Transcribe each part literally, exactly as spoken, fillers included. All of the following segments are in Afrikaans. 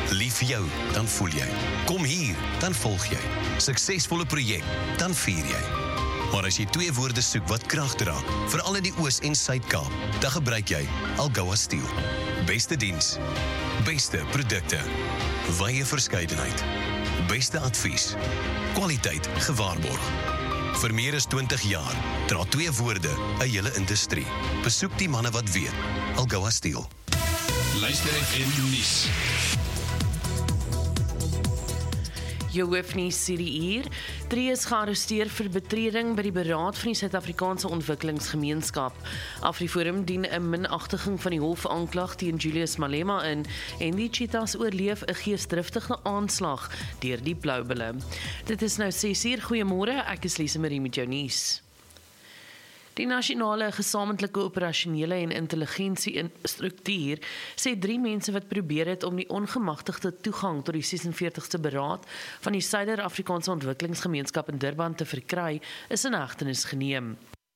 Lief vir jou, dan voel jy. Kom hier, dan volg jy. Suksesvolle projek, dan vier jy. Maar as jy twee woorde soek wat krag dra, veral in die Oos- en Suid-Kaap, dan gebruik jy Algoa Steel. Beste diens, beste produkte, wye verskeidenheid, beste advies, kwaliteit gewaarborg. Vir meer as twintig jaar dra twee woorde 'n hele industrie. Besoek die manne wat weet. Algoa Steel. Luister F M nuus. Jou hoofnuus hierdie uur. Drie is gearresteer vir betreding by die beraad van die Suid-Afrikaanse Ontwikkelingsgemeenskap. AfriForum dien 'n minagtiging van die hof aanklag teen Julius Malema in en die Cheetahs oorleef 'n geesdriftige aanslag deur die blou bulle. Dit is nou ses uur. Goeiemôre, ek is Lise Marie met jou nuus. Die nasionale gesamentlike operasionele en intelligentsie-struktuur sê drie mense wat probeer het om die ongemagtigde toegang tot die sesenveertigste beraad van die Suider-Afrikaanse Ontwikkelingsgemeenskap in Durban te verkry, is in hegtenis geneem.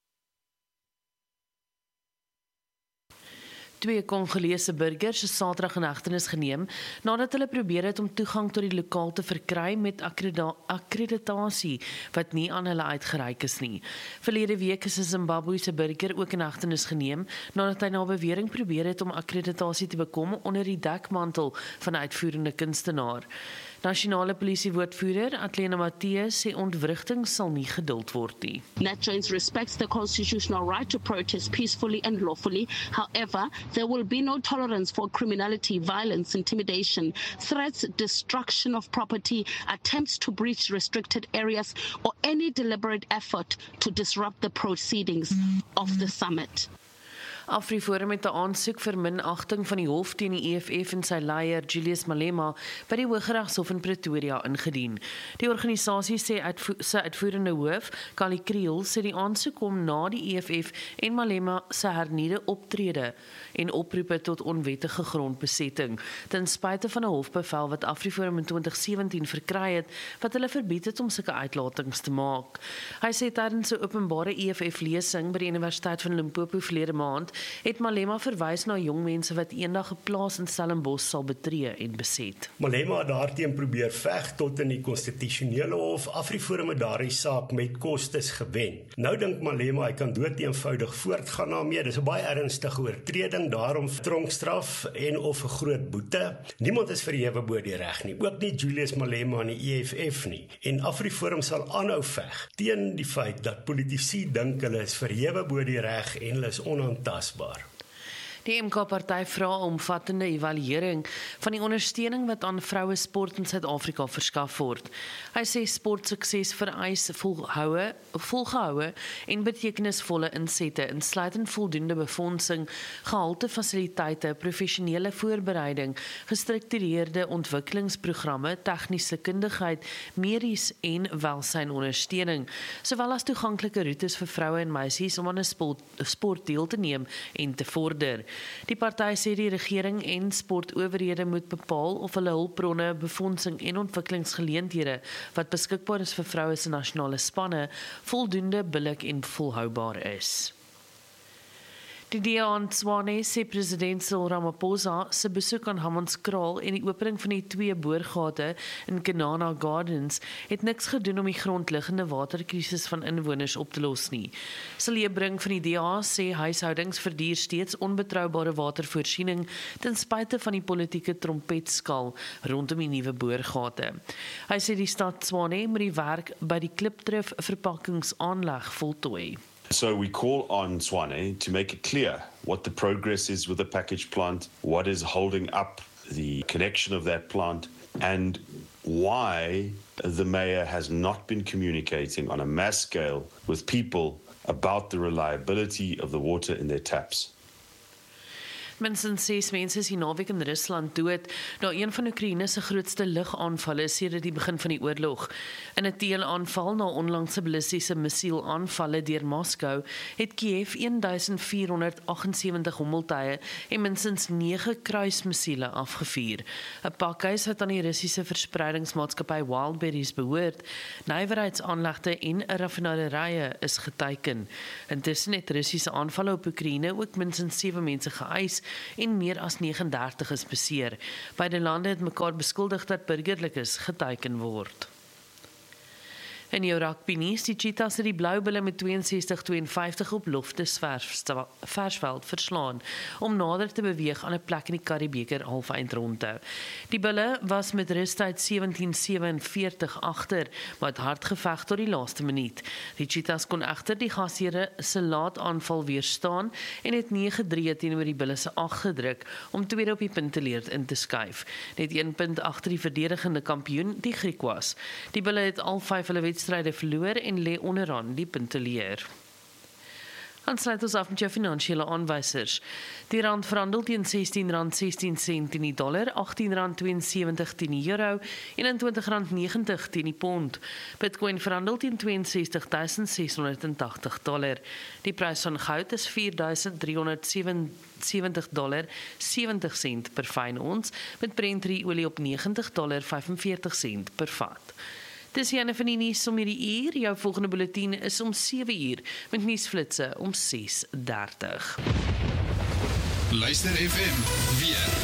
Twee Congolese burgers is Saterdag in hegtenis geneem nadat hulle probeer het om toegang tot die lokaal te verkry met akkreditasie wat nie aan hulle uitgereik is nie. Verlede week is 'n Zimbabwese burger ook in hegtenis geneem nadat hy na bewering probeer het om akkreditasie te bekom onder die dekmantel van 'n uitvoerende kunstenaar. Nasionale polisiewoordvoerder Atlena Matthees sê ontwrigting sal nie geduld word nie. NatJoins respects the constitutional right to protest peacefully and lawfully. However, there will be no tolerance for criminality, violence, intimidation, threats, destruction of property, attempts to breach restricted areas, or any deliberate effort to disrupt the proceedings of the summit. AfriForum het 'n aansoek vir minagting van die hof teen die E F F en sy leier Julius Malema by die Hooggeregshof in Pretoria ingedien. Die organisasie sê uitvo sy uitvoerende hoof, Kali Kriel, sê die aansoek kom na die E F F en Malema se hernieude optrede en oproepe tot onwettige grondbesetting, ten spyte van 'n hofbevel wat AfriForum in twintig sewentien verkry het, wat hulle verbied het om sulke uitlatings te maak. Hy sê tydens 'n openbare E F F-lesing by die Universiteit van Limpopo verlede maand, het Malema verwys na jong mense wat eendag 'n plaas in Stellenbosch sal betree en beset. Malema het daarteen probeer veg tot in die konstitusionele hof. AfriForum het daardie saak met kostes gewen. Nou dink Malema hy kan doeteenvoudig voortgaan daarmee. Dis 'n baie ernstige oortreding, daarom tronkstraf en of 'n groot boete. Niemand is verhewe bo die reg nie, ook nie Julius Malema en die E F F nie. En AfriForum sal aanhou veg teen die feit dat politici dink hulle is verhewe bo die reg en hulle is onaantastbaar. Die M K-party vra 'n omvattende evaluering van die ondersteuning wat aan vroue sport in Suid-Afrika verskaf word. Hy sê sportsukses vereis volhoue, volgehoue en betekenisvolle insette, insluitend voldoende befondsing, gehalte fasiliteite, professionele voorbereiding, gestruktureerde ontwikkelingsprogramme, tegniese kundigheid, medies en welsynondersteuning, sowel as toeganklike roetes vir vroue en meisies om aan 'n sport, sport deel te neem en te vorder. Die party sê die regering en sportowerhede moet bepaal of hulle hulpbronne, befondsing en ontwikkelingsgeleenthede wat beskikbaar is vir vroue se nasionale spanne voldoende billik en volhoubaar is. Die D A in Tshwane sê president Cyril Ramaphosa se besoek aan Hammanskraal en die opening van die twee boorgate in Kenana Gardens het niks gedoen om die grondliggende waterkrisis van inwoners op te los nie. Celebrink van die D A sê huishoudings verduur steeds onbetroubare watervoorsiening ten spyte van die politieke trompetskal rondom die nuwe boorgate. Hy sê die stad Tshwane moet die werk by die Klipdrif verpakkingsaanleg voltooi. So we call on Tshwane to make it clear what the progress is with the package plant, what is holding up the connection of that plant, and why the mayor has not been communicating on a mass scale with people about the reliability of the water in their taps. Minstens ses mense is die naweek in Rusland dood na een van Oekraïne se grootste lugaanvalle sedert die begin van die oorlog. In 'n teelaanval na onlangse ballistiese missielaanvalle deur Moskou het Kiev eenduisend vierhonderdagsewentig hommeltuie en minstens nege kruismissiele afgevuur. 'n Pakhuis wat aan die Russiese verspreidingsmaatskappy Wildberries behoort, nywerheidsaanlegte en 'n raffinaderye is geteiken. Intussen het Russiese aanvalle op Oekraïne ook minstens sewe mense geëis en meer as negenendertig is beseer. Beide lande het mekaar beskuldig dat burgerlikes geteiken word. In jou rugby nuus, die Cheetahs het die Blou Bulle met tweeënses tweeënvyftig op Loftus Versveld verslaan om nader te beweeg aan 'n plek in die Currie-beker halfeindronde. Die Bulle was met rustyd sewentien sewenveertig agter, maar het hard geveg tot die laaste minuut. Die Cheetahs kon egter die gasheere se laat aanval weerstaan en het nege drie teenoor die Bulle se agt gedruk om tweede op die punteleer in te skuif. Net een punt agter die verdedigende kampioen, die Griekwas. Die Bulle het al vyf hulle wedstryde verloor en lê onderaan die punteleer. Dan sluit ons af met jou finansiële aanwysers. Die rand verhandel teen sestien rand sestien sent in die dollar, agttien rand tweeënsewentig teen die euro, eenentwintig rand negentig teen die pond. Bitcoin verhandel teen tweeënsestig duisend ses honderd agtig dollar. Die prys van goud is vier duisend driehonderd sewensewentig dollar sewentig sent per fyn ons, met Brent olie op negentig dollar vyfenveertig sent per vat. Dis jyne van die nuus om hierdie uur. Jou volgende bulletin is om sewe uur met nuusflitse om ses dertig. Luister F M weer.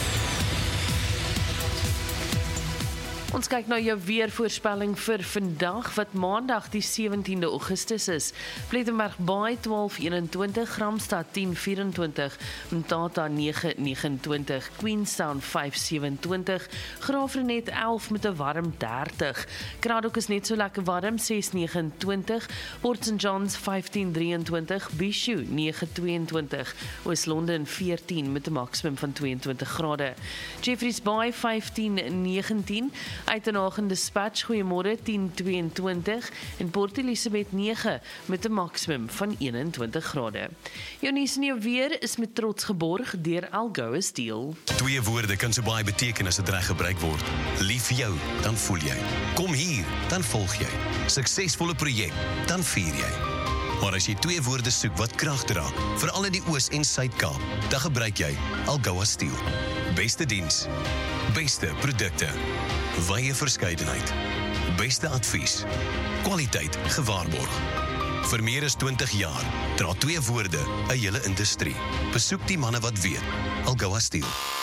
Ons kyk na jou weervoorspelling vir vandag wat maandag die sewentiende Augustus is. Plettenberg Baai twaalf eenentwintig, Gramstad tien vyf-en-twintig, Mthatha nege negenentwintig, Queenstown vyf sewe-en-twintig, Graafrenet elf met 'n warm dertig, Kraddock is net so lekker warm ses negenentwintig, Port Saint Johns vyftien drieëntwintig, Bishu nege tweeëntwintig, Oos-London veertien met 'n maksimum van tweeëntwintig grade, Jeffreys Bay vyftien negentien, Uitenhagen Dispatch, goeiemôre tien tweeëntwintig en Port Elizabeth nege met 'n maksimum van eenentwintig grade. Jou nuus en jou weer is met trots geborg deur Algoa Steel. Twee woorde kan so baie beteken as dit reg gebruik word. Lief vir jou, dan voel jy. Kom hier, dan volg jy. Suksesvolle projek, dan vier jy. Maar as jy twee woorde soek wat krag dra, veral in die Oos- en Suid-Kaap, dan gebruik jy Algoa Steel. Beste diens, beste produkte, wye verskeidenheid, beste advies, kwaliteit gewaarborg. Vir meer as twintig jaar dra twee woorde 'n hele industrie. Besoek die manne wat weet. Algoa Steel.